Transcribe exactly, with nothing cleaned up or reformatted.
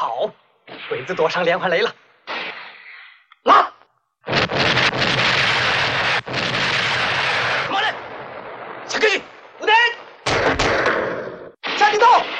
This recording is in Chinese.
好，鬼子躲上连环雷了。拉！